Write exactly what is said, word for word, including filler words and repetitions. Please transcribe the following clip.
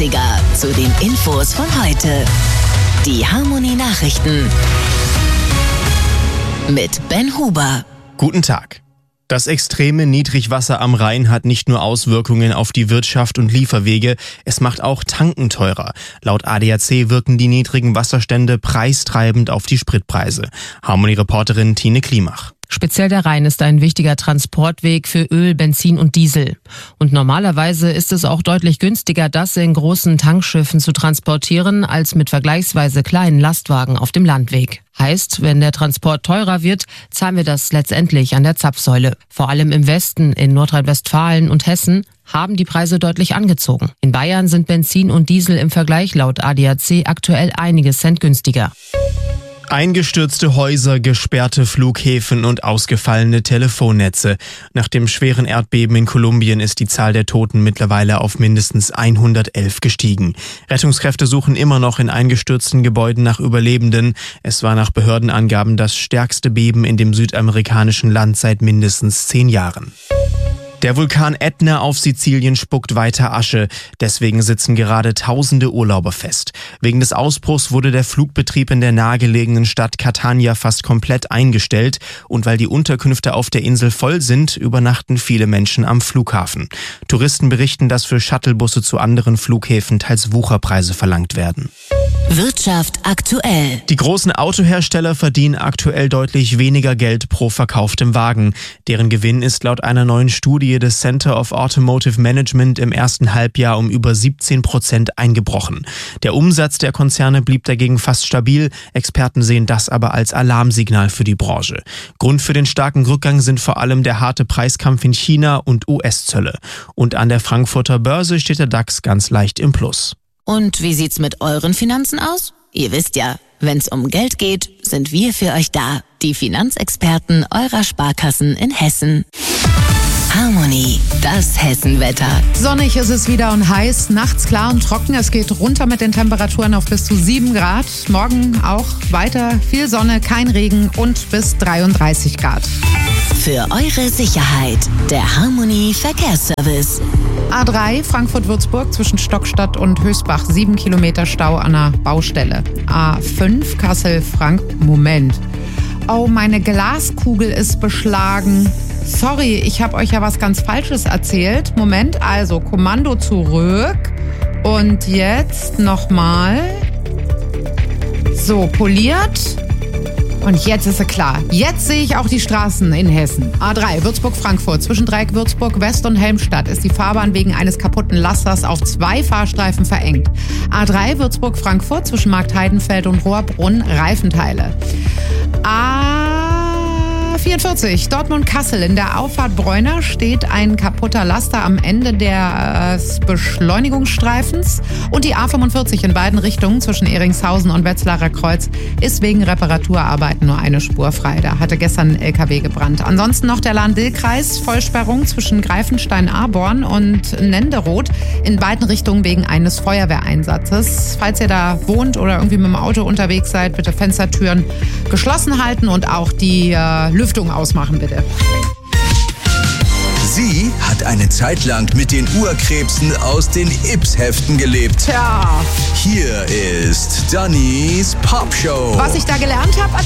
dreißiger zu den Infos von heute. Die Harmony Nachrichten mit Ben Huber. Guten Tag. Das extreme Niedrigwasser am Rhein hat nicht nur Auswirkungen auf die Wirtschaft und Lieferwege, es macht auch Tanken teurer. Laut A D A C wirken die niedrigen Wasserstände preistreibend auf die Spritpreise. Harmony-Reporterin Tine Klimach. Speziell der Rhein ist ein wichtiger Transportweg für Öl, Benzin und Diesel. Und normalerweise ist es auch deutlich günstiger, das in großen Tankschiffen zu transportieren, als mit vergleichsweise kleinen Lastwagen auf dem Landweg. Heißt, wenn der Transport teurer wird, zahlen wir das letztendlich an der Zapfsäule. Vor allem im Westen, in Nordrhein-Westfalen und Hessen, haben die Preise deutlich angezogen. In Bayern sind Benzin und Diesel im Vergleich laut A D A C aktuell einige Cent günstiger. Eingestürzte Häuser, gesperrte Flughäfen und ausgefallene Telefonnetze. Nach dem schweren Erdbeben in Kolumbien ist die Zahl der Toten mittlerweile auf mindestens hundertelf gestiegen. Rettungskräfte suchen immer noch in eingestürzten Gebäuden nach Überlebenden. Es war nach Behördenangaben das stärkste Beben in dem südamerikanischen Land seit mindestens zehn Jahren. Der Vulkan Ätna auf Sizilien spuckt weiter Asche. Deswegen sitzen gerade tausende Urlauber fest. Wegen des Ausbruchs wurde der Flugbetrieb in der nahegelegenen Stadt Catania fast komplett eingestellt. Und weil die Unterkünfte auf der Insel voll sind, übernachten viele Menschen am Flughafen. Touristen berichten, dass für Shuttlebusse zu anderen Flughäfen teils Wucherpreise verlangt werden. Wirtschaft aktuell. Die großen Autohersteller verdienen aktuell deutlich weniger Geld pro verkauftem Wagen. Deren Gewinn ist laut einer neuen Studie des Center of Automotive Management im ersten Halbjahr um über siebzehn Prozent eingebrochen. Der Umsatz der Konzerne blieb dagegen fast stabil. Experten sehen das aber als Alarmsignal für die Branche. Grund für den starken Rückgang sind vor allem der harte Preiskampf in China und U S-Zölle. Und an der Frankfurter Börse steht der DAX ganz leicht im Plus. Und wie sieht's mit euren Finanzen aus? Ihr wisst ja, wenn's um Geld geht, sind wir für euch da. Die Finanzexperten eurer Sparkassen in Hessen. Harmony, das Hessenwetter. Sonnig ist es wieder und heiß, nachts klar und trocken. Es geht runter mit den Temperaturen auf bis zu sieben Grad. Morgen auch weiter viel Sonne, kein Regen und bis dreiunddreißig Grad. Für eure Sicherheit, der Harmony Verkehrsservice. A drei Frankfurt-Würzburg zwischen Stockstadt und Höchstbach, sieben Kilometer Stau an der Baustelle. A fünf Kassel-Frank, Moment. Oh, meine Glaskugel ist beschlagen. Sorry, ich habe euch ja was ganz Falsches erzählt. Moment, also Kommando zurück. Und jetzt nochmal. So, poliert. Und jetzt ist sie klar. Jetzt sehe ich auch die Straßen in Hessen. A drei Würzburg-Frankfurt zwischen Dreieck Würzburg-West und Helmstadt ist die Fahrbahn wegen eines kaputten Lasters auf zwei Fahrstreifen verengt. A drei Würzburg-Frankfurt zwischen Marktheidenfeld und Rohrbrunn Reifenteile. A vierundvierzig Dortmund-Kassel in der Auffahrt Bräuner steht ein kaputter Laster am Ende des Beschleunigungsstreifens und die A fünfundvierzig in beiden Richtungen zwischen Eringshausen und Wetzlarer Kreuz ist wegen Reparaturarbeiten nur eine Spur frei. Da hatte gestern ein L K W gebrannt. Ansonsten noch der Lahn-Dill-Kreis, Vollsperrung zwischen Greifenstein-Aborn und Nenderoth in beiden Richtungen wegen eines Feuerwehreinsatzes. Falls ihr da wohnt oder irgendwie mit dem Auto unterwegs seid, bitte Fenstertüren geschlossen halten und auch die äh, Lüftung ausmachen, bitte. Sie hat eine Zeit lang mit den Urkrebsen aus den Ips-Heften gelebt. Tja. Hier ist Dannys Popshow. Was ich da gelernt habe,